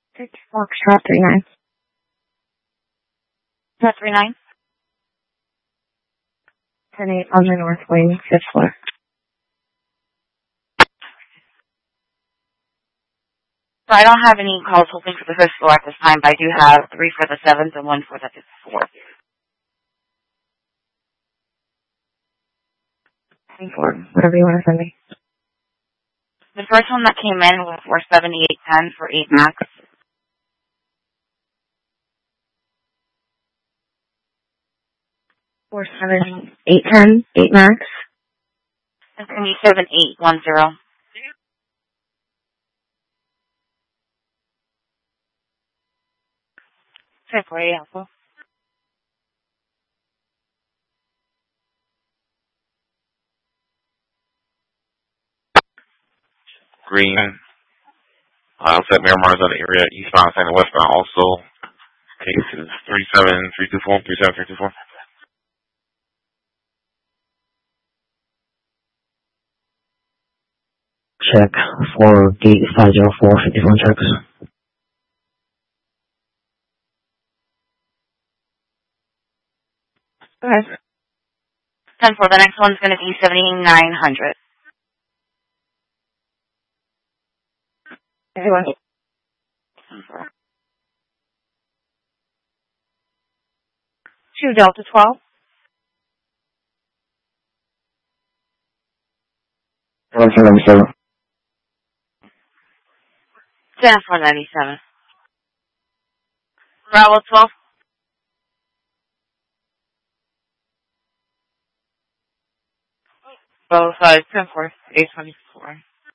Foxtrot 39. Foxtrot 39. 10-8 on the north wing, 5th floor. So I don't have any calls hoping for the 5th floor at this time, but I do have 3 for the 7th and 1 for the 5th floor. 10-4, whatever you want to send me. The first one that came in was for 7810 for 8 max. 47810, 8 max. It's going to be 7810. February, Alpha. Green. Outside Miramar is on the area, eastbound and westbound also. Cases 37324, 37324. Check for gate 504, 51 checks. Okay. 10-4, the next one's going to be 7900. Everyone. 2 Delta 12. Delta 97. 10-497. Bravo 12. Bravo 5, 10-4, 824.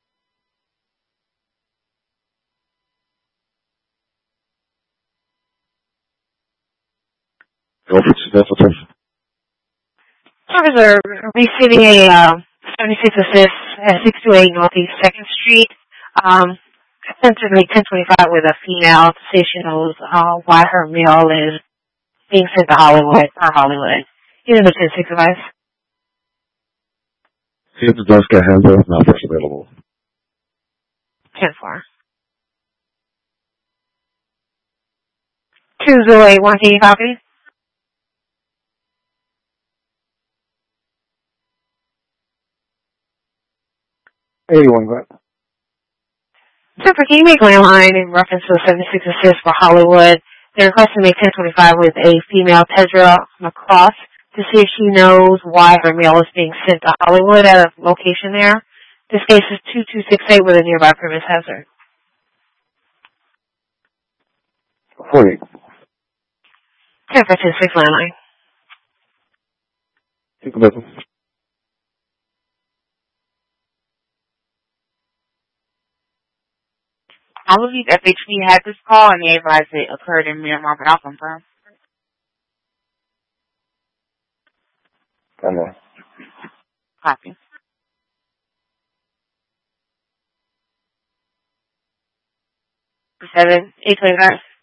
Officer receiving a 76 assist at 628 Northeast 2nd Street. Essentially 1025 with a female to say she knows why her mail is being sent to Hollywood or Hollywood. Either the 10-6 advice. See if the desk get handled, now first available. 10-4. 208 can you copy? Anyone, go ahead. Jennifer, can you make landline in reference to the 76 assist for Hollywood? They're requesting to make 1025 with a female Tedra McCross to see if she knows why her mail is being sent to Hollywood at a location there. This case is 2268 with a nearby premise hazard. 40. Jennifer, 10-6 landline. Take a business. I believe FHP had this call and they advised it occurred in Miramar, but I'll confirm. Copy. 7, 825.